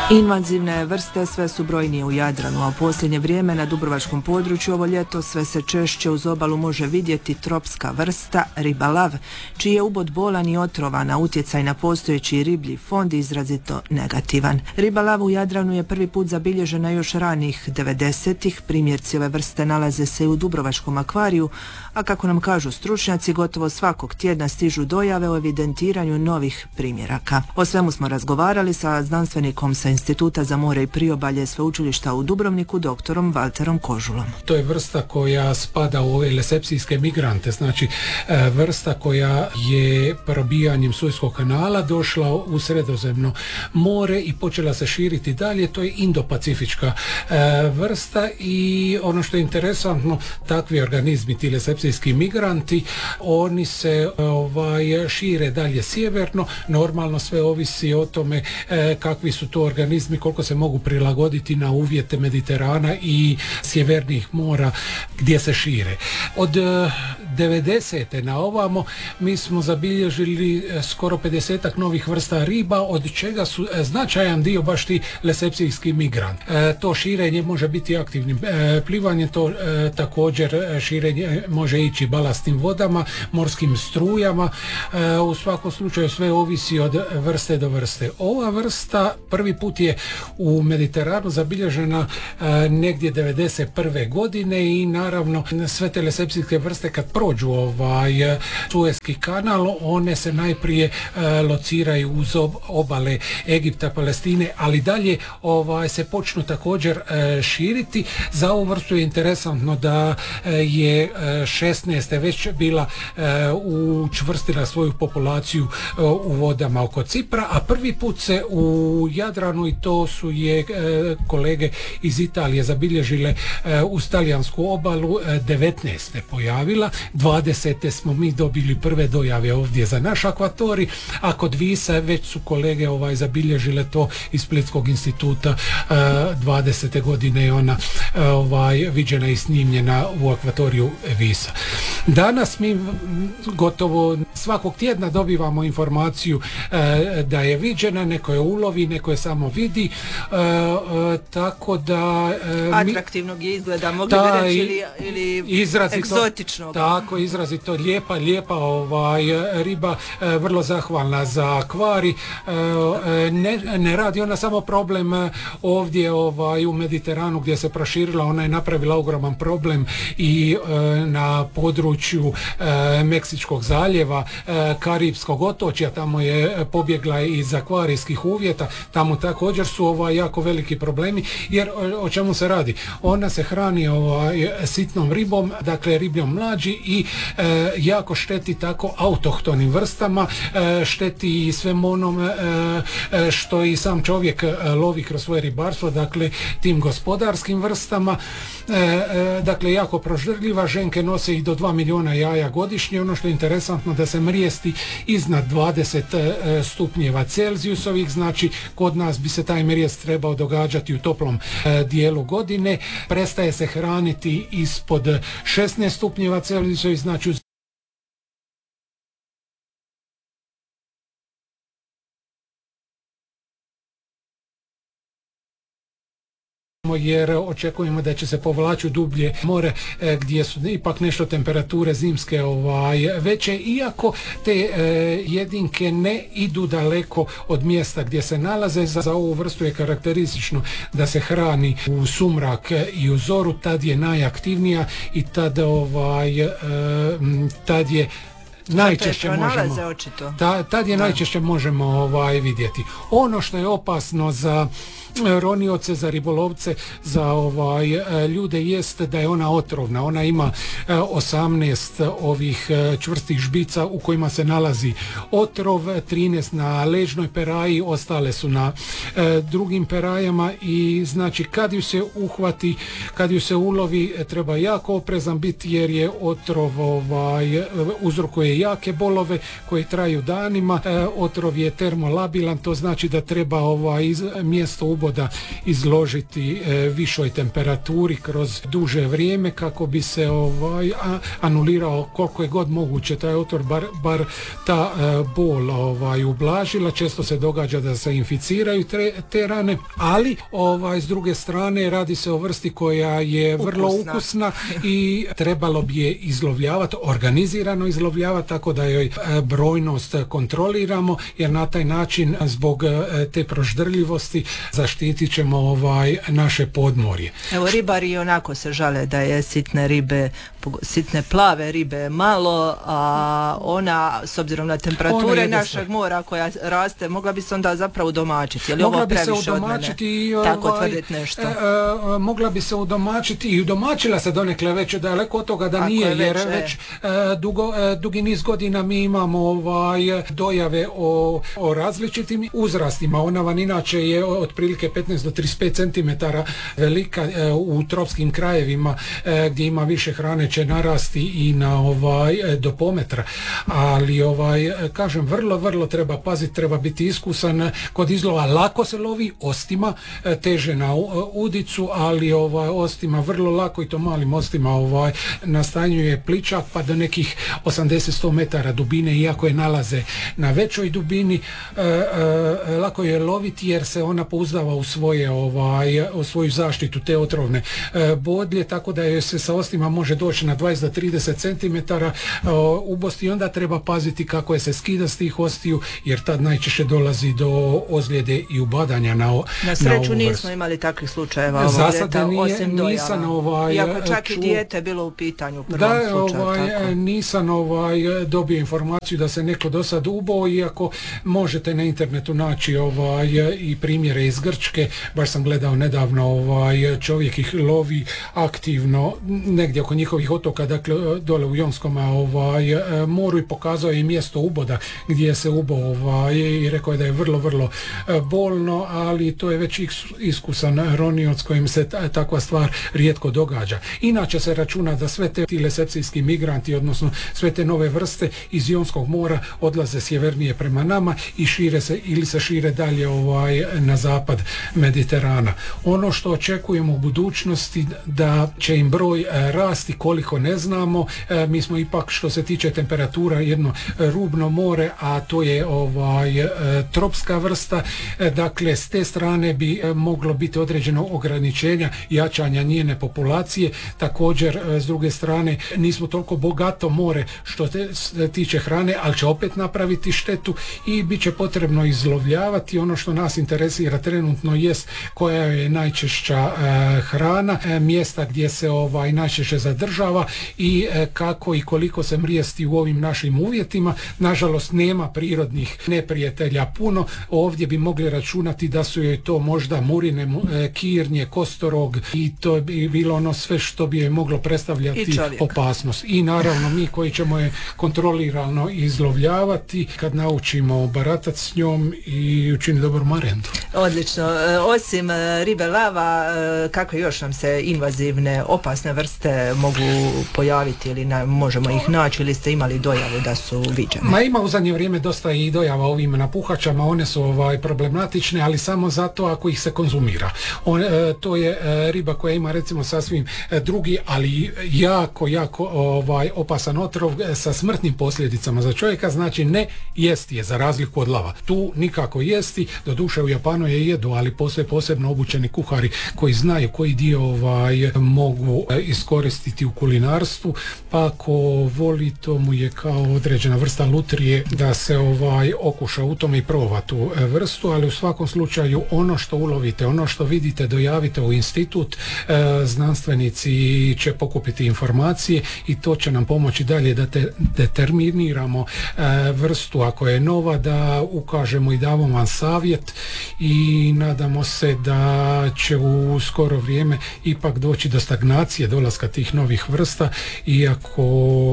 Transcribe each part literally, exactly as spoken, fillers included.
Invazivne vrste sve su brojnije u Jadranu, a u posljednje vrijeme na dubrovačkom području ovo ljeto sve se češće uz obalu može vidjeti tropska vrsta ribalav, čiji je ubod bolan i otrovan, a utjecaj na postojeći riblji fond izrazito negativan. Ribalav u Jadranu je prvi put zabilježena još ranih devedesetih, primjerci ove vrste nalaze se i u dubrovačkom akvariju, a kako nam kažu stručnjaci, gotovo svakog tjedna stižu dojave o evidentiranju novih primjeraka. O svemu smo razgovarali sa znanstvenikom sa Instituta za more i priobalje Sveučilišta u Dubrovniku, doktorom Valterom Kožulom. To je vrsta koja spada u ove lesepsijske migrante, znači vrsta koja je probijanjem Sueskog kanala došla u Sredozemno more i počela se širiti dalje. To je indopacifička vrsta i ono što je interesantno, takvi organizmi, ti lesepsijski migranti, oni se ovaj, šire dalje sjeverno. Normalno sve ovisi o tome kakvi su to organizmi, koliko se mogu prilagoditi na uvjete Mediterana i sjevernijih mora gdje se šire. Od devedesete na ovamo mi smo zabilježili skoro pedesetak novih vrsta riba, od čega su značajan dio baš ti lesepsijski migrant. E, to širenje može biti aktivnim e, plivanjem, to e, također širenje može ići balastnim vodama, morskim strujama. E, u svakom slučaju sve ovisi od vrste do vrste. Ova vrsta prvi put je u Mediteranu zabilježena e, negdje devedeset prve godine i naravno sve te lesepsijske vrste kad prođu ovaj Sueski kanal, one se najprije e, lociraju uz ob, obale Egipta, Palestine, ali dalje ovaj, se počnu također e, širiti. Za ovu vrstu je interesantno da e, je šesnaeste već bila e, učvrstila svoju populaciju e, u vodama oko Cipra, a prvi put se u Jadranu, i to su je e, kolege iz Italije zabilježile e, uz talijansku obalu, e, devetnaeste pojavila, dvadesete smo mi dobili prve dojave ovdje za naš akvatorij, a kod Visa već su kolege ovaj zabilježile to iz Splitskog instituta. e, dvadesete godine je ona e, ovaj viđena i snimljena u akvatoriju Visa. Danas mi gotovo svakog tjedna dobivamo informaciju e, da je viđena, neko je ulovi, neko je samo vidi, e, e, tako da e, atraktivnog je izgleda, mogli bi reći, ili, ili izrazito, egzotičnog. Tako, izrazito lijepa, lijepa ovaj, riba, e, vrlo zahvalna za akvarij. E, ne, ne radi ona samo problem ovdje ovaj, u Mediteranu gdje se proširila, ona je napravila ogroman problem i e, na području e, Meksičkog zaljeva, e, Karipskog otočja, tamo je pobjegla iz akvarijskih uvjeta, tamo također su ovaj, jako veliki problemi, jer o, o čemu se radi? Ona se hrani ovaj, sitnom ribom, dakle ribljom mlađi, i e, jako šteti tako autohtonim vrstama, e, šteti i svem onom e, e, što i sam čovjek e, lovi kroz svoje ribarstvo, dakle tim gospodarskim vrstama. E, e, dakle jako proždrljiva, ženke nose i do dva milijuna jaja godišnje. Ono što je interesantno da se mrijesti iznad dvadeset e, stupnjeva Celzijusovih, znači kod nas bi se taj mrijest trebao događati u toplom e, dijelu godine. Prestaje se hraniti ispod šesnaest stupnjeva Celzijusovih, znači uz jer očekujemo da će se povlači u dublje more e, gdje su ipak nešto temperature zimske ovaj, veće, iako te e, jedinke ne idu daleko od mjesta gdje se nalaze. Za, za ovu vrstu je karakteristično da se hrani u sumrak i u zoru, tad je najaktivnija i tad, ovaj, e, tad je najčešće možemo, ta, tad je da. najčešće možemo ovaj, vidjeti. Ono što je opasno za ronioce, za ribolovce, za ovaj, ljude jest da je ona otrovna. Ona ima osamnaest ovih čvrstih žbica u kojima se nalazi otrov, trinaest na ležnoj peraji, ostale su na e, drugim perajama, i znači kad ju se uhvati, kad ju se ulovi, treba jako oprezan biti, jer je otrov ovaj, uzrokuje jake bolove koje traju danima. E, otrov je termolabilan, to znači da treba ovaj, iz, mjesto uboja uboda izložiti e, višoj temperaturi kroz duže vrijeme kako bi se ovaj, a, anulirao koliko je god moguće taj otvor, bar, bar ta e, bol ovaj, ublažila. Često se događa da se inficiraju te, te rane, ali ovaj, s druge strane radi se o vrsti koja je vrlo ukusna, ukusna i trebalo bi je izlovljavati, organizirano izlovljavati tako da joj e, brojnost kontroliramo, jer na taj način zbog e, te proždrljivosti zaštitit ćemo ovaj, naše podmorje. Evo, ribari onako se žale da je sitne ribe, sitne plave ribe malo, a ona s obzirom na temperature našeg sve. Mora koja raste, mogla bi se onda zapravo udomačiti. Je li mogla ovo bi se previše od mene? I, tako ovaj, tvrditi nešto? E, e, mogla bi se udomačiti i udomačila se donekle već daleko od toga da ako nije, već, jer e. već e, dugo, e, dugi niz godina mi imamo ovaj, dojave o, o različitim uzrastima. Ona van inače je otprilike petnaest do trideset pet centimetara velika, e, u tropskim krajevima e, gdje ima više hrane će narasti i na ovaj, e, do pometra, ali ovaj, kažem, vrlo, vrlo treba paziti, treba biti iskusan kod izlova. Lako se lovi ostima, e, teže na udicu, ali ovaj, ostima vrlo lako i to malim ostima ovaj, nastanjuje pličak pa do nekih osamdeset do sto metara dubine, iako je nalaze na većoj dubini. E, e, lako je loviti jer se ona pouzdava u svoje ovaj, u svoju zaštitu te otrovne e, bodlje, tako da joj se sa ostima može doći na dvadeset do trideset centimetara e, ubosti i onda treba paziti kako je se skida s tih ostiju, jer tad najčešće dolazi do ozljede i ubadanja na o, na sreću na nismo imali takvih slučajeva ovog ljeta, osim dojava. Ovaj, iako čak ču... i dijete bilo u pitanju u prvom da, slučaju. Ovaj, tako. Nisam ovaj, dobio informaciju da se neko do sad ubao, iako možete na internetu naći ovaj, i primjere iz Grčke. Baš sam gledao nedavno, ovaj, čovjek ih lovi aktivno negdje oko njihovih otoka, dakle dole u Jonskom ovaj, moru, i pokazao je mjesto uboda gdje se ubao ovaj, i rekao je da je vrlo, vrlo bolno, ali to je već iskusan ronioc kojim se ta, takva stvar rijetko događa. Inače se računa da sve te lesepsijski migranti, odnosno sve te nove vrste iz Jonskog mora odlaze sjevernije prema nama i šire se ili se šire dalje ovaj, na zapad Mediterana. Ono što očekujemo u budućnosti da će im broj e, rasti, koliko ne znamo. E, mi smo ipak, što se tiče temperatura, jedno rubno more, a to je ovaj, e, tropska vrsta. E, dakle, s te strane bi e, moglo biti određeno ograničenja jačanja njene populacije. Također, e, s druge strane, nismo toliko bogato more što te, se tiče hrane, ali će opet napraviti štetu i bit će potrebno izlovljavati. Ono što nas interesira trenutno jest koja je najčešća e, hrana, e, mjesta gdje se ovaj najčešće zadržava i e, kako i koliko se mrijesti u ovim našim uvjetima. Nažalost, nema prirodnih neprijatelja puno. Ovdje bi mogli računati da su joj to možda murine, e, kirnje, kostorog, i to bi bilo ono sve što bi je moglo predstavljati opasnost. I naravno mi koji ćemo je kontrolirano izlovljavati kad naučimo baratati s njom i učiniti dobru marendu. Odlično. Osim ribe lava, kakve još nam se invazivne, opasne vrste mogu pojaviti ili na, možemo ih naći, ili ste imali dojavu da su viđene? Ma ima u zadnje vrijeme dosta i dojava ovim napuhačama, one su ovaj, problematične, ali samo zato ako ih se konzumira. On, e, to je e, riba koja ima recimo sasvim e, drugi, ali jako, jako ovaj, opasan otrov e, sa smrtnim posljedicama za čovjeka, znači ne jesti je za razliku od lava. Tu nikako jesti, doduše u Japanu je jedu, ali postoje posebno obučeni kuhari koji znaju koji dio ovaj, mogu e, iskoristiti u kulinarstvu, pa ako voli, to mu je kao određena vrsta lutrije da se ovaj, okuša u tome i proba tu e, vrstu, ali u svakom slučaju ono što ulovite, ono što vidite, dojavite u institut, e, znanstvenici će pokupiti informacije i to će nam pomoći dalje da te determiniramo e, vrstu ako je nova, da ukažemo i damo vam savjet i nadamo se da će u skoro vrijeme ipak doći do stagnacije dolaska tih novih vrsta, iako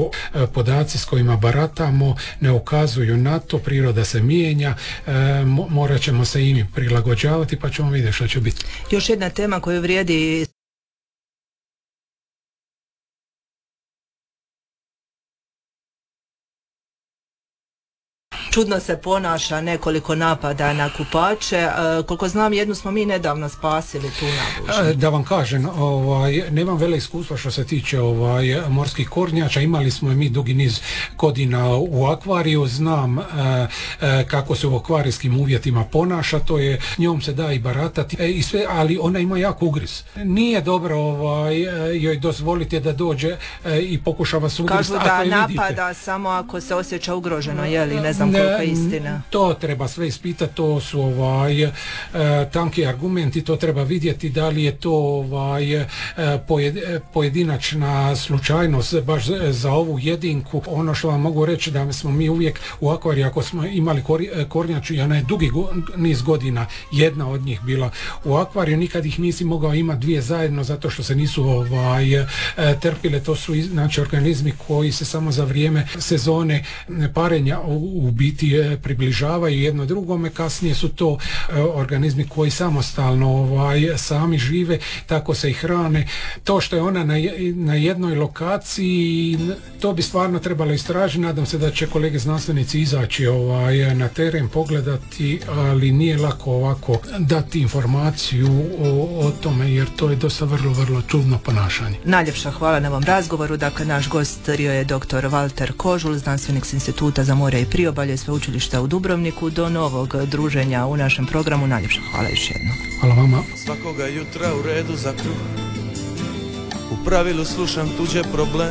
e, podaci s kojima baratamo ne ukazuju na to, priroda se mijenja, e, morat ćemo se i mi prilagođavati, pa ćemo vidjeti što će biti. Još jedna tema koju vrijedi čudno se ponaša, nekoliko napada na kupače. E, koliko znam, jednu smo mi nedavno spasili tu nabužnu. Da vam kažem, ovaj, nemam vele iskustva što se tiče ovaj, morskih kornjača, imali smo i mi dugi niz godina u akvariju, znam e, e, kako se u akvarijskim uvjetima ponaša, to je, njom se da i baratati e, i sve, ali ona ima jak ugriz. Nije dobro ovaj, joj dozvolite da dođe e, i pokuša vas ugriz. Kažu da napada samo ako se osjeća ugroženo, je li, ne znam koliko je istina. To treba sve ispitati, to su ovaj, e, tanki argumenti, to treba vidjeti da li je to ovaj, e, pojed, pojedinačna slučajnost baš za ovu jedinku. Ono što vam mogu reći da smo mi uvijek u akvariju, ako smo imali kor, kornjaču i ona je dugi go, niz godina jedna od njih bila u akvariju, nikad ih nisi mogao imati dvije zajedno zato što se nisu ovaj, e, trpile. To su znači organizmi koji se samo za vrijeme sezone parenja u, u biti e, približavaju jedno drugome, kasnije su to e, organizmi koji samostalno ovaj, sami žive, tako se i hrane. To što je ona na, na jednoj lokaciji, to bi stvarno trebalo istražiti. Nadam se da će kolege znanstvenici izaći ovaj, na teren, pogledati, ali nije lako ovako dati informaciju o, o tome, jer to je dosta vrlo, vrlo čudno ponašanje. Najljepša hvala na ovom razgovoru. Dakle, naš gost bio je doktor Valter Kožul, znanstvenik s Instituta za more i priobalje Sveučilišta u Dubrovniku. Do novog druženja u našem programu. Najljepša hvala još jednom. Hvala vama. Svakoga jutra u redu za kruh, u pravilu slušam tuđe probleme.